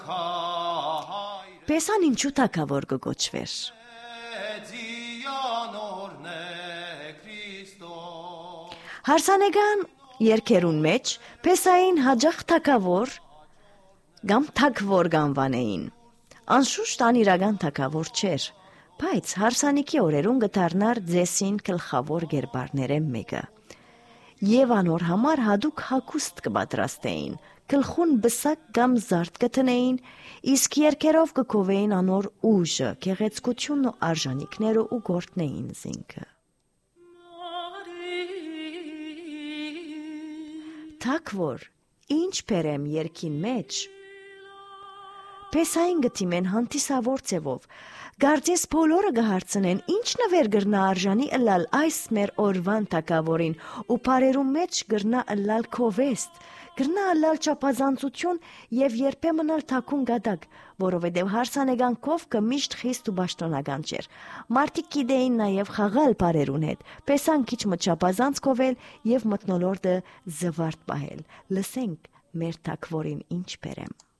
Պեսան ինչու թագավոր կգոչվեր։ Հարսանեկան երգերուն մեջ Պեսային հաջող թագավոր կամ թագվոր կանվանեին։ Անշուշտ անիրական թագավոր չէր, բայց հարսանիքի օրերուն գտարնար ձեսին գլխավոր գերբարները մեկը։ Եվ անոր համար հadouk հագուստ կպատրաստեին, գլխուն բսակ կամ զարդ կտնեին, իսկ երգերով կգովեին անոր ուժը, գեղեցկությունն ու արժանիքները ու գործնեին զինքը։ Թագվոր, ինչ բերեմ երգին մեջ։ Պեսային գտիմեն հանդիսավոր ձևով, գարձես բոլորը կհարցնեն ինչ նվեր գրնա արժանի ըլալ այս մեր օրվան թագավորին ու բարերում մեջ գրնա ըլալ քովեստ, գրնա ըլալ չափազանցություն եւ երբեմն ալ թակուն գադակ, որովհետեւ հարսանեկան կովքը միշտ խիստ ու պաշտոնական չէր։ Մարդիկ գիտեին նաեւ խաղալ բարերուն հետ, Պեսան քիչ մը կովել եւ մթնոլորտը զվարթ պահել։ Լսենք մեր թագավորին ինչ բերեմ։